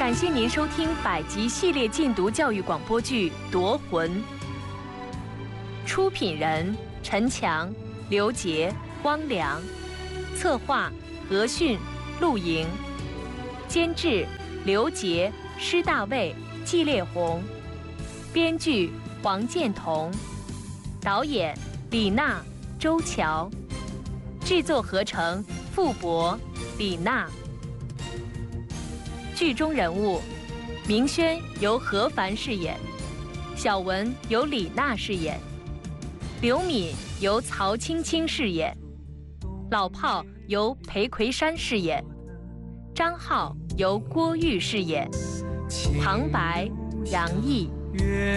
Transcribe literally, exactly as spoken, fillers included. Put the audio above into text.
感谢您收听百集系列禁毒教育广播剧《夺魂》，出品人陈强、刘杰、汪良，策划何迅、陆莹，监制刘杰、施大卫、季烈红，编剧黄建彤，导演李娜、周乔，制作合成傅博、李娜。剧中人物：明轩由何凡饰演，小文由李娜饰演，刘敏由曹青青饰演，老炮由裴魁山饰演，张浩由郭玉饰演，旁白杨毅。